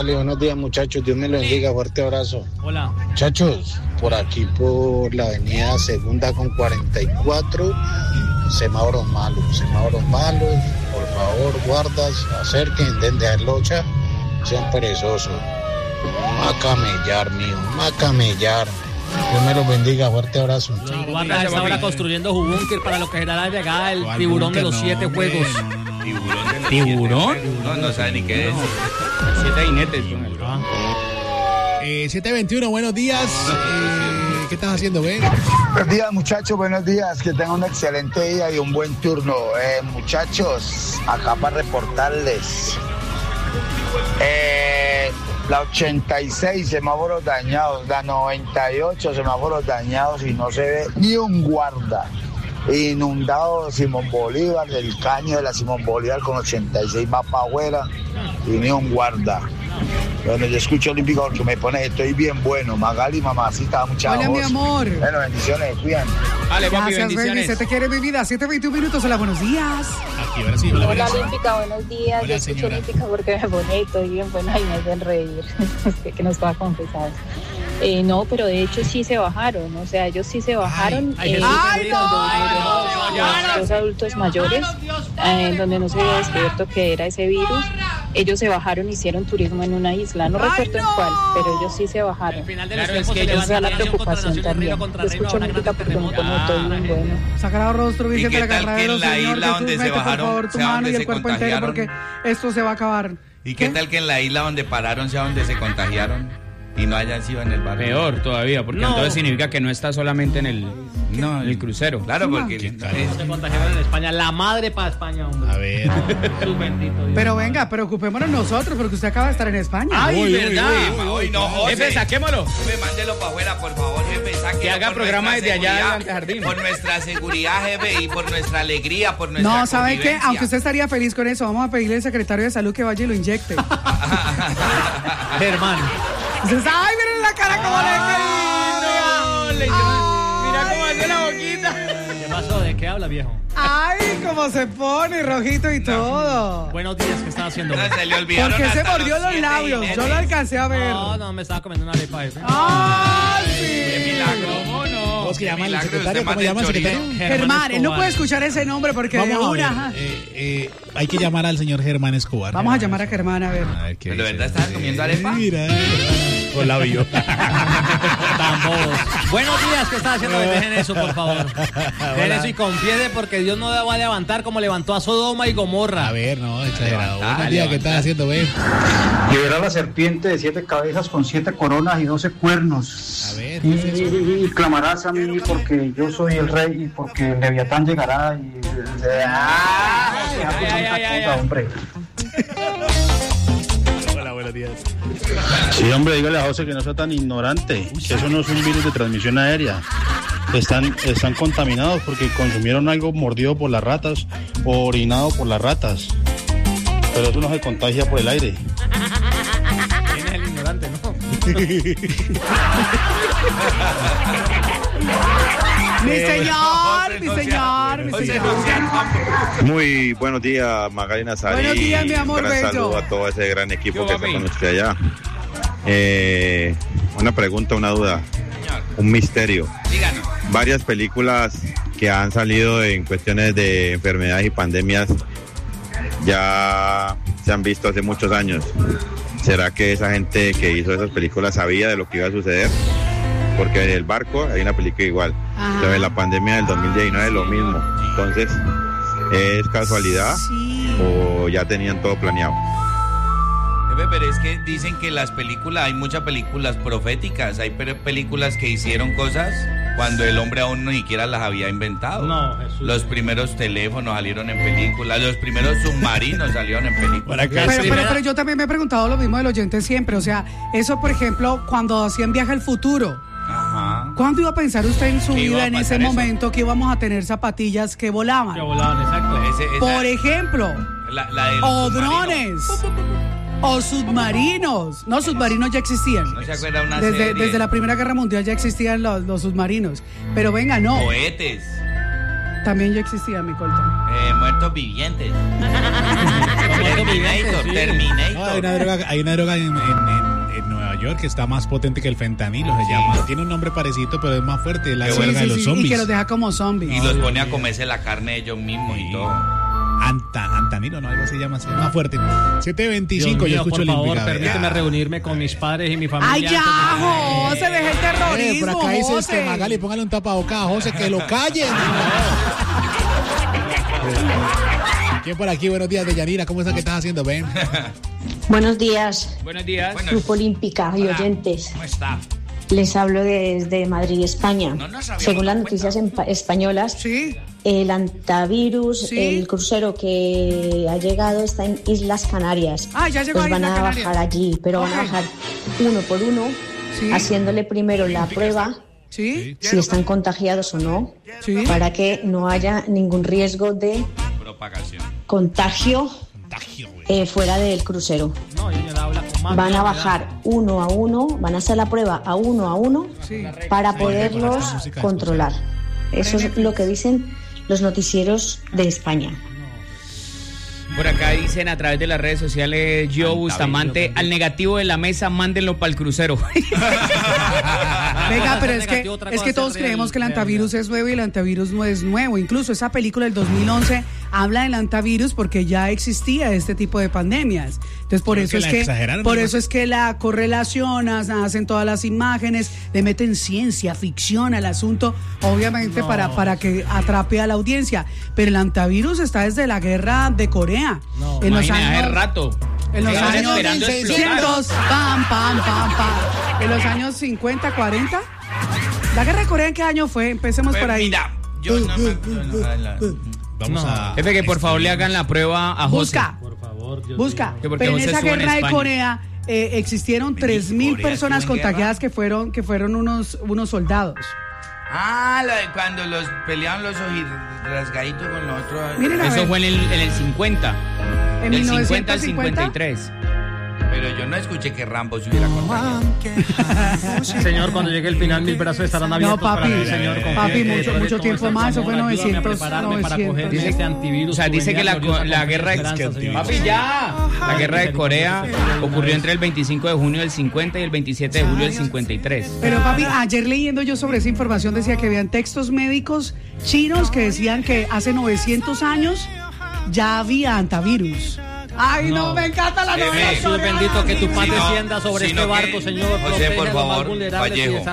Buenos días, muchachos, Dios me lo bendiga, fuerte abrazo. Hola. Muchachos, por aquí por la avenida Segunda con 44, semáforos malos, por favor, guardas, acerquen, den de locha, sean perezosos. Macamellar, mijo, macamellar. Dios me los bendiga, fuerte abrazo. Los guardas está ahora construyendo su búnker para lo que será la llegada del tiburón de los 7 juegos. ¿Tiburón? No sabe ni qué es. 7 jinetes. 7:21, buenos días. ¿Qué estás haciendo, Ben? Buenos días, muchachos, buenos días. Que tengan un excelente día y un buen turno. Muchachos, acá para reportarles. La 86, semáforos dañados. La 98, semáforos dañados y no se ve ni un guarda. Inundado Simón Bolívar, del caño de la Simón Bolívar con 86 va para afuera y ni un guarda. Bueno, yo escucho Olímpico porque me pone, estoy bien bueno. Magali, mamacita, mucha Hola, voz. mi amor. Bueno, bendiciones, cuidan. Vale, papi, Gracias, bendiciones. baby. Se te quiere mi vida. 7:21 minutos. Hola, buenos días. Aquí, ahora sí. Hola Olímpica, buenos días. Hola, Yo escucho señora. Olímpica porque me pone estoy bien buena y me hacen reír. que nos va a confesar. No, pero de hecho sí se bajaron. O sea, ellos sí se bajaron. Ay, Los adultos mayores, donde no se había descubierto que era ese virus. Ellos se bajaron, hicieron turismo en una isla. No recuerdo en cuál, pero ellos sí se bajaron. Al final de Claro, los es tiempos que se ellos Esa levanta es la Nación contra preocupación Nación, también. Río contra Yo Río, escucho habrá Olímpica grandes porque me pone terremotos. todo bien bueno. Sagrado Rostro, ¿Y Virgen qué de la tal que Carrera, en la Señor isla Jesús, donde se mete por bajaron, favor tu sea mano donde y el se cuerpo entero porque contagiaron? esto se va a acabar. ¿Y qué tal que en la isla donde pararon sea donde se contagiaron y no hayan sido en el barco? Peor todavía, porque No. entonces significa que no está solamente en el crucero. Claro, porque Se contagiaron en España. La madre para España, hombre. A ver. Jesús bendito Dios. Pero venga, preocupémonos nosotros porque usted acaba de estar en España. Ay, Uy, verdad. Uy, no, José. Jefe, saquémoslo. Jefe, mándelo para afuera, por favor, jefe. Sáquelo Que haga por programa nuestra desde allá seguridad, del antejardín. Por nuestra seguridad, jefe, y por nuestra alegría, por nuestra No, ¿sabe qué? convivencia. Aunque usted estaría feliz con eso, vamos a pedirle al secretario de salud que vaya y lo inyecte. Germán. Entonces, ¡ay, miren la cara como le Mira cómo hace la boquita. ¿Qué pasó? ¿De qué habla, viejo? ¡Ay, cómo se pone, rojito y todo! Buenos días, ¿qué estaba haciendo? No, se le olvidaron Porque se hasta mordió los 7 labios, jinetes. yo lo alcancé a ver. No, me estaba comiendo una arepa. ¡Ah, Qué sí! milagro, ¿cómo no? ¿Cómo se llama el milagro, secretario? usted ¿Cómo se llama el manda secretario? chorizo. Germán, él no Escobar. puede escuchar ese nombre porque de Vamos a una... ver. ajá. Hay que llamar al señor Germán Escobar. Vamos a llamar a Germán a ver. A ver qué ¿Pero de dice. verdad estaban comiendo arepa? Mira. Con labio. Tan bobos. Buenos días, ¿qué está haciendo? Dejen eso, por favor. Dejen eso y confiese porque Dios no va a levantar como levantó a Sodoma y Gomorra. A ver, no, exagerado. Levantar, Buenos días, ¿qué estás haciendo, Ben? Liberar la serpiente de 7 cabezas con 7 coronas y 12 cuernos. A ver, ¿qué es eso? Y clamarás a mí porque yo soy el rey y porque el Leviatán llegará y... hombre. Hola, buenos días. Sí, hombre, dígale a José que no sea tan ignorante, que eso no es un virus de transmisión aérea. Están contaminados porque consumieron algo mordido por las ratas o orinado por las ratas. Pero eso no se contagia por el aire. ¿Quién es el ignorante, no? Mi señor, mi señor, mi José, señor. no sean Muy buenos días, Magalina Sari. Buenos días, mi amor Un gran bello. saludo a todo ese gran equipo que está papi? con usted allá. Una pregunta, una duda, un misterio. Díganos. Varias películas que han salido en cuestiones de enfermedades y pandemias ya se han visto hace muchos años. ¿Será que esa gente que hizo esas películas sabía de lo que iba a suceder? Porque en El Barco hay una película igual. Ajá. Sobre la pandemia del 2019 lo mismo. Entonces, ¿es casualidad Sí. o ya tenían todo planeado? Jefe, pero es que dicen que las películas, hay muchas películas proféticas, hay películas que hicieron cosas cuando el hombre aún ni siquiera las había inventado. No, Jesús. Los primeros teléfonos salieron en películas, los primeros submarinos salieron en películas. Por acá. Pero yo también me he preguntado lo mismo del oyente siempre. O sea, eso, por ejemplo, cuando hacían Viaje al Futuro. Ajá. ¿Cuándo iba a pensar usted en su Que iba vida a en ese pasar eso. momento que íbamos a tener zapatillas que volaban? Que volaban, exacto. Por ejemplo, La del o submarino. drones, o submarinos. No, submarinos ya existían. ¿No se acuerda una serie? Desde la Primera Guerra Mundial ya existían los submarinos. Pero venga, no. Cohetes, También ya existía, mi Colton. muertos vivientes. Terminator. Hay una droga en Nueva York que está más potente que el fentanilo, se llama. Tiene un nombre parecido, pero es más fuerte. La droga de los zombies. Y que los deja como zombies. Y los pone a comerse la carne de ellos mismos y todo. Antanilo, no, algo así llama, es más fuerte. 7:25, yo escucho por favor, Olímpica. permíteme reunirme con mis padres y mi familia. ¡Ay, ya, José! ¡Deja el terrorismo, por acá dice José! Magali, póngale un tapabocas a José, que lo callen. ¿Quién por aquí? Buenos días, Deyanira. ¿Cómo estás? ¿Qué estás haciendo, Ben? Buenos días. Buenos días. Grupo Olímpica y oyentes. ¿Cómo está? Les hablo desde Madrid, España. Según las noticias españolas, el antivirus, el crucero que ha llegado está en Islas Canarias. Ya llegó. Los van a bajar allí, pero van a bajar uno por uno, haciéndole primero la prueba, si están contagiados o no, para que no haya ningún riesgo de contagio fuera del crucero. Van a bajar uno a uno, van a hacer la prueba a uno para poderlos controlar. Eso es lo que dicen los noticieros de España. Por acá dicen a través de las redes sociales, Joe Bustamante, al negativo de la mesa, mándenlo para el crucero. Venga, pero es que todos creemos que el antivirus es nuevo y el antivirus no es nuevo. Incluso esa película del 2011 habla del antivirus porque ya existía este tipo de pandemias. Entonces por eso es que la correlacionan, hacen todas las imágenes, le meten ciencia, ficción al asunto, obviamente para que atrape a la audiencia. Pero el antivirus está desde la guerra de Corea. En los años rato. En los años 1600, en los años 50, 40. ¿La guerra de Corea en qué año fue? Empecemos por ahí. Mira, yo Vamos a... Jefe, que por favor le hagan la prueba a José. Busca. Pero en esa guerra de Corea existieron 3.000 personas contagiadas que fueron unos soldados. Lo de cuando los peleaban los rasgaditos con los otros. Eso fue en el 50. En del 1950 al 53. Pero yo no escuché que Rambo se hubiera contagiado. Señor, cuando llegue el final, mis brazos estarán abiertos. No, papi, para el señor. mucho tiempo más. Eso fue 900. Para coger este antivirus. O sea, dice que la guerra la guerra de Corea ocurrió entre el 25 de junio del 50 y el 27 de julio del 53. Pero papi, ayer leyendo yo sobre esa información decía que habían textos médicos chinos que decían que hace 900 años ya había antivirus. Ay, no, me encanta la novela. Jesús bendito, que tu paz descienda sobre este barco, Señor. José, por favor, Vallejo.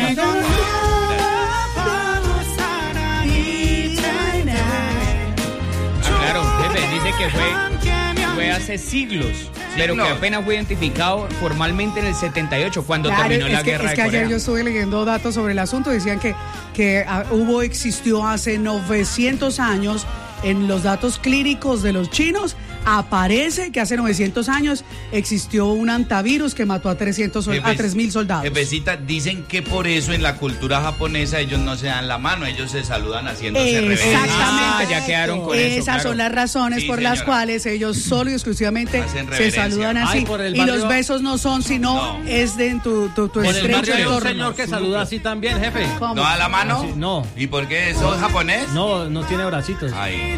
Claro, jefe, dice que fue hace siglos, pero que apenas fue identificado formalmente en el 78, cuando terminó la guerra de Corea. Ayer yo estuve leyendo datos sobre el asunto, decían que existió hace 900 años en los datos clínicos de los chinos. Aparece que hace 900 años existió un antivirus que mató a 3.000 soldados. Jefecita, dicen que por eso en la cultura japonesa ellos no se dan la mano, ellos se saludan haciéndose reverencia. Exactamente. Ya quedaron con eso. Esas son las razones por las cuales ellos solo y exclusivamente se saludan así. Y los besos no son, sino es de tu estrecho entorno. entorno. Señor que saluda así también, jefe. ¿Cómo? ¿No da la mano? Así, no. ¿Y por qué? ¿Eso es japonés? No tiene bracitos. Ay.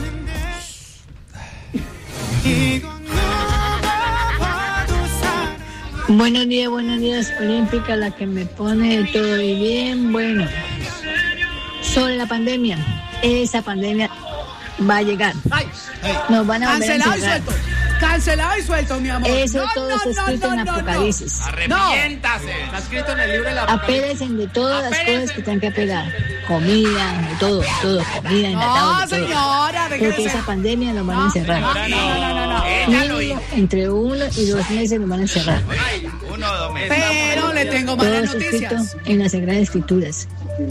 Buenos días, Olímpica, la que me pone todo bien bueno. Sobre la pandemia, esa pandemia va a llegar. Nos van a volver a encerrar. Cancelado y suelto, mi amor. Eso todo está escrito en Apocalipsis. Arrepiéntase. Está escrito en el libro de la Apocalipsis. Apéguense de todas las cosas que tienen que apegar. Comida, de todo, comida, enlatados, de todo. Señora, porque esa pandemia nos van a encerrar. No. Entre 1 y 2 meses nos van a encerrar. 1 o 2 meses. Pero le tengo malas todo noticias. Escrito en las Sagradas Escrituras.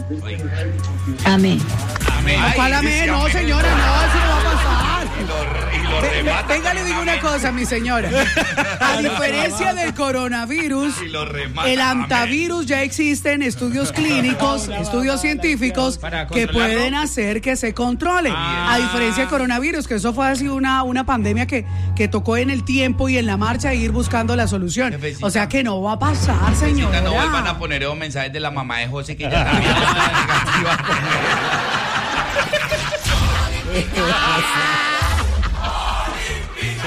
Amén. ¿Cuál amén? No, señora, no, eso no va a pasar. Venga, le digo una cosa, mi señora. A diferencia del coronavirus, el antivirus ya existe en estudios clínicos, estudios científicos que pueden hacer que se controle. A diferencia del coronavirus, que eso fue así una pandemia que tocó en el tiempo y en la marcha ir buscando la solución. O sea que no va a pasar, señora. No vuelvan a poner esos mensajes de la mamá de José que ya también está negativa con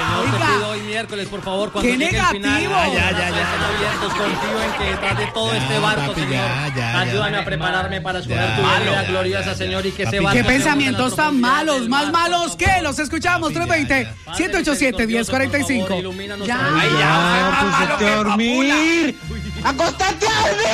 Señor, te pido hoy miércoles, por favor, cuando llegue el final. Confío en que detrás de todo este barco, Señor, ayúdame a prepararme para escoger tu vida gloriosa, Señor, y que ese barco... ¿Qué pensamientos tan malos? ¿Más malos que? Los escuchamos, 320-787-1045. Ya, acostate a dormir. ¡Acostate a dormir!